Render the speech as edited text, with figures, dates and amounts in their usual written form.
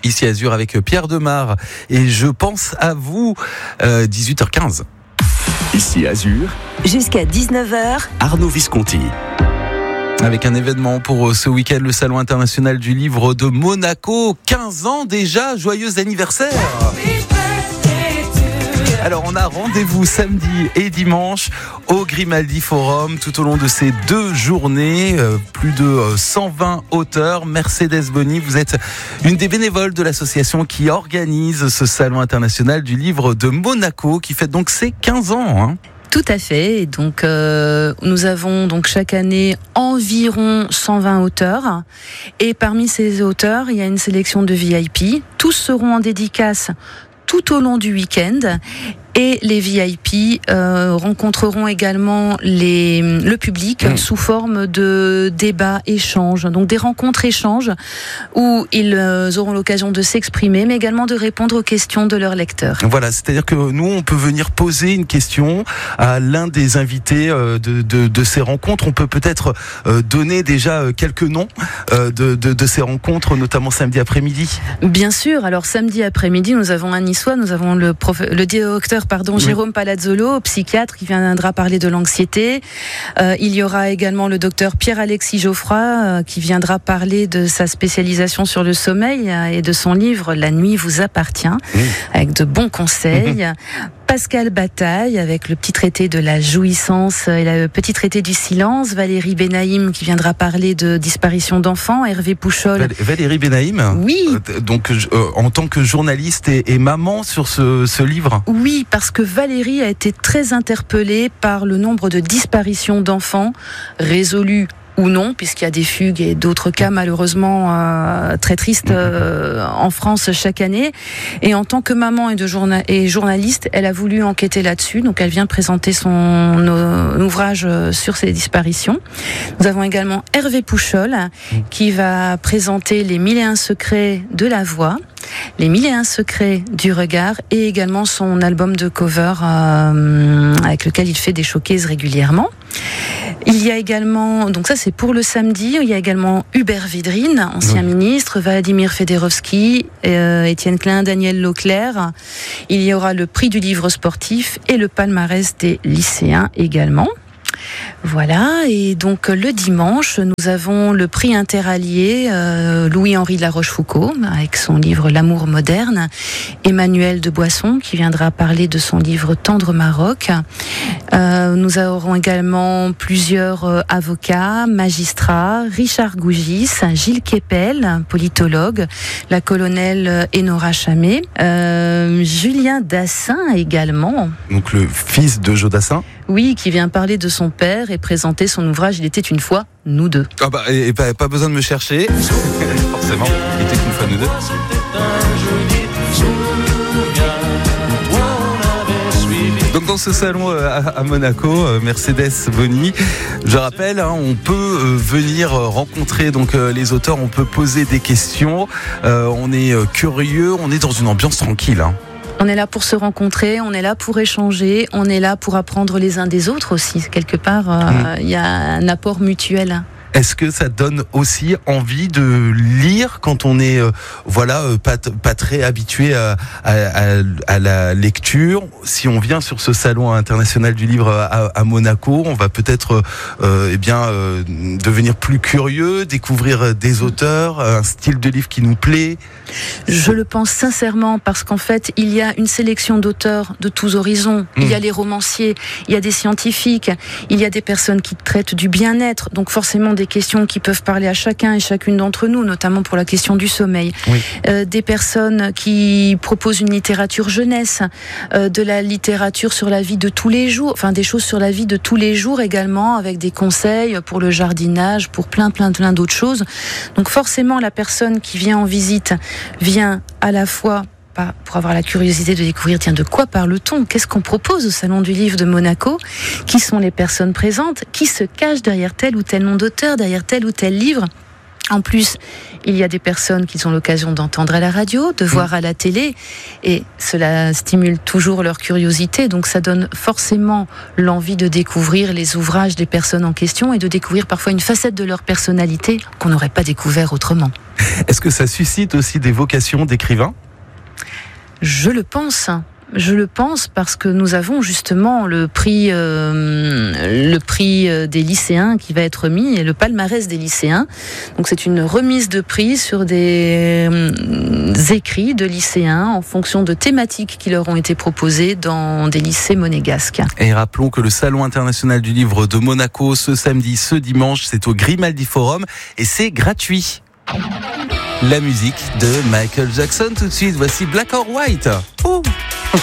Ici Azur avec Pierre Demar et je pense à vous, 18h15. Ici Azur, jusqu'à 19h, Arnaud Visconti. Avec un événement pour ce week-end, le Salon international du livre de Monaco. 15 ans déjà, joyeux anniversaire! Alors on a rendez-vous samedi et dimanche au Grimaldi Forum tout au long de ces 2 journées. Plus de 120 auteurs. Mercedes Bonny, vous êtes une des bénévoles de l'association qui organise ce Salon international du livre de Monaco qui fête donc ses 15 ans. Hein. Tout à fait. Et donc, nous avons donc chaque année environ 120 auteurs. Et parmi ces auteurs, il y a une sélection de VIP. Tous seront en dédicace tout au long du week-end. Et les VIP rencontreront également le public sous forme de débats, échanges, donc des rencontres-échanges où ils auront l'occasion de s'exprimer, mais également de répondre aux questions de leurs lecteurs. Voilà, c'est-à-dire que nous, on peut venir poser une question à l'un des invités de ces rencontres. On peut peut-être donner déjà quelques noms de ces rencontres, notamment samedi après-midi. Bien sûr. Alors samedi après-midi, nous avons un Niçois, nous avons le docteur Jérôme Palazzolo, psychiatre, qui viendra parler de l'anxiété. Il y aura également le docteur Pierre-Alexis Geoffroy, qui viendra parler de sa spécialisation sur le sommeil et de son livre « La nuit vous appartient », avec de bons conseils. Pascal Bataille, avec le petit traité de la jouissance et le petit traité du silence. Valérie Benaïm, qui viendra parler de disparition d'enfants. Hervé Pouchol. Valérie Benaïm. Oui. Donc, en tant que journaliste et maman sur ce livre. Oui, parce que Valérie a été très interpellée par le nombre de disparitions d'enfants résolues ou non, puisqu'il y a des fugues et d'autres cas malheureusement très tristes en France chaque année. Et en tant que maman et journaliste, elle a voulu enquêter là-dessus. Donc elle vient présenter son ouvrage sur ces disparitions. Nous avons également Hervé Pouchol qui va présenter les 1001 secrets de la voix, les 1001 secrets du regard et également son album de cover avec lequel il fait des showcases régulièrement. Il y a également, donc ça c'est pour le samedi, il y a également Hubert Védrine, ancien ministre, Vladimir Fedorovski, Étienne Klein, Daniel Leclerc. Il y aura le prix du livre sportif et le palmarès des lycéens également. Voilà, et donc le dimanche, nous avons le prix interallié Louis-Henri de la Rochefoucauld avec son livre L'amour moderne, Emmanuel de Boisson qui viendra parler de son livre Tendre Maroc. Nous aurons également plusieurs avocats, magistrats, Richard Gougis, Gilles Kepel, politologue, la colonelle Enora Chamet, Julien Dassin également. Donc le fils de Joe Dassin. Oui, qui vient parler de son père et présenter son ouvrage Il était une fois, nous deux. Ah bah, et pas besoin de me chercher. Forcément, Il était une fois, nous deux. Donc dans ce salon à Monaco, Mercedes Bonny, je rappelle, on peut venir rencontrer donc les auteurs, on peut poser des questions, on est curieux, on est dans une ambiance tranquille. On est là pour se rencontrer, on est là pour échanger, on est là pour apprendre les uns des autres aussi. Quelque part, il y a un apport mutuel. Est-ce que ça donne aussi envie de lire quand on est pas très habitué à la lecture? Si on vient sur ce salon international du livre à Monaco, on va peut-être devenir plus curieux, découvrir des auteurs, un style de livre qui nous plaît. Je le pense sincèrement parce qu'en fait, il y a une sélection d'auteurs de tous horizons. Il y a les romanciers, il y a des scientifiques, il y a des personnes qui traitent du bien-être, donc forcément des questions qui peuvent parler à chacun et chacune d'entre nous, notamment pour la question du sommeil. Oui. Des personnes qui proposent une littérature jeunesse, de la littérature sur la vie de tous les jours, enfin des choses sur la vie de tous les jours également, avec des conseils pour le jardinage, pour plein d'autres choses. Donc forcément, la personne qui vient en visite vient à la fois pour avoir la curiosité de découvrir, de quoi parle-t-on ? Qu'est-ce qu'on propose au Salon du Livre de Monaco ? Qui sont les personnes présentes ? Qui se cachent derrière tel ou tel nom d'auteur, derrière tel ou tel livre ? En plus, il y a des personnes qui ont l'occasion d'entendre à la radio, de voir à la télé, et cela stimule toujours leur curiosité, donc ça donne forcément l'envie de découvrir les ouvrages des personnes en question et de découvrir parfois une facette de leur personnalité qu'on n'aurait pas découvert autrement. Est-ce que ça suscite aussi des vocations d'écrivains ? Je le pense parce que nous avons justement le prix des lycéens qui va être mis, et le palmarès des lycéens. Donc c'est une remise de prix sur des écrits de lycéens en fonction de thématiques qui leur ont été proposées dans des lycées monégasques. Et rappelons que le Salon international du livre de Monaco, ce samedi, ce dimanche, c'est au Grimaldi Forum et c'est gratuit. La musique de Michael Jackson tout de suite, voici Black or White.